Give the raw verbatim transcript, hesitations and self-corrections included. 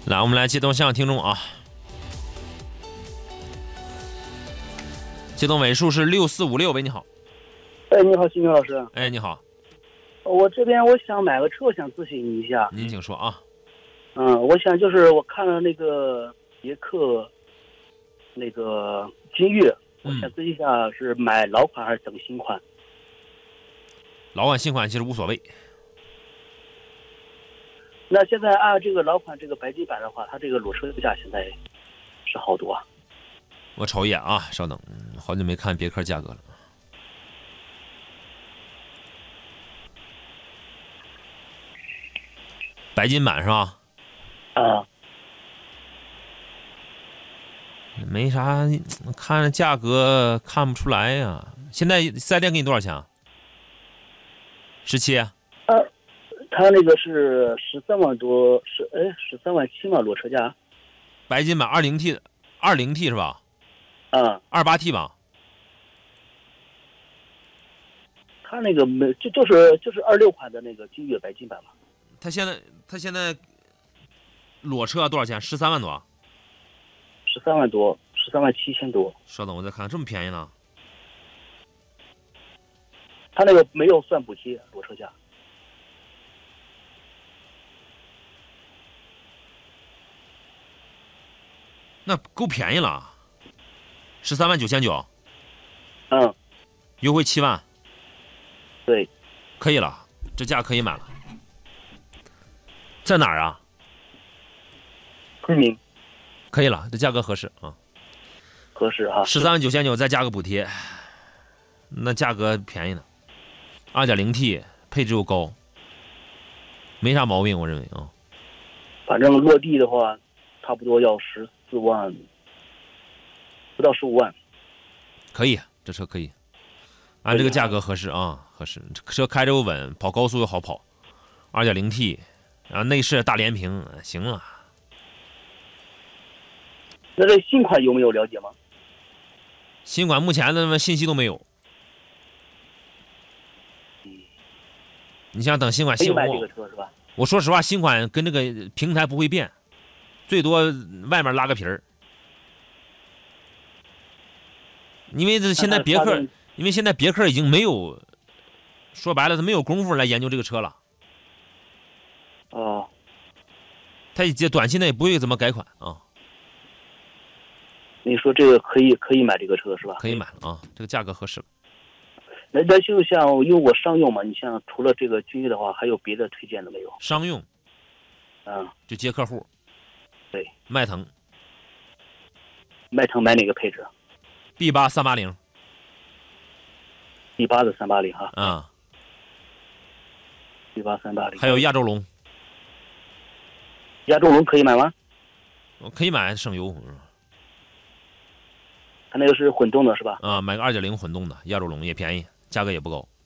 来，我们来接通向听众啊，接通尾数是六四五六，喂，你好。 哎，你好，新明老师。 哎，你好。 我这边我想买个车，我想咨询你一下。 您请说啊。 嗯，我想就是我看了那个别克，那个君越，我想咨询一下是买老款还是等新款？ 老款新款其实无所谓。 那现在按这个老款这个白金版的话，它这个裸车价现在是好多啊？ 我瞅一眼啊，稍等，好久没看别克价格了。白金版是吧？ 啊， 没啥，看价格看不出来呀、啊。现在四 S 店给你多少钱啊？十七。 呃，他那个是十三万多，是哎十三万七嘛，裸车价。 白金版二零 T， 二零 T 是吧？ 啊， 二八 T 吧？ 他那个没就就是就是二六款的那个君越白金版嘛。 他现在他现在裸车多少钱？十三万多。 十三万多，十三万七千多。 稍等，我再看，这么便宜呢？ 他那个没有算补贴，裸车价。 那够便宜了，十三万九千九。 嗯， 优惠七万。 对， 可以了，这价可以买了。在哪儿啊？ 昆明。 可以了，这价格合适啊。 合适哈。 十三万九千九再加个补贴，那价格便宜呢。二点零 T 配置又高，没啥毛病，我认为啊。 反正落地的话，差不多要十四万，不到十五万。 可以，这车可以，按这个价格合适啊，合适。车开着又稳，跑高速又好跑。二点零 T， 然后内饰大连屏，行了。 那这新款有没有了解吗？ 新款目前的信息都没有。你想等新款新可以买这个车是吧？ 我说实话，新款跟这个平台不会变，最多外面拉个皮儿。因为这现在别克，因为现在别克已经没有，说白了，他没有功夫来研究这个车了。 哦。 他也短期内不会怎么改款啊。 你说这个可以可以买这个车是吧？ 可以买了啊，这个价格合适了。 那那就像因为我商用嘛，你像除了这个君越的话，还有别的推荐的没有？ 商用。 嗯。 就接客户。 对。 迈腾。 迈腾买哪个配置 ？B 八三八零。 B 八的三八零哈。 啊。 B 八三八零。 还有亚洲龙。 亚洲龙可以买吗？ 我可以买，省油。 它那个是混动的是吧？ 啊，买个二点零混动的亚洲龙也便宜，价格也不高。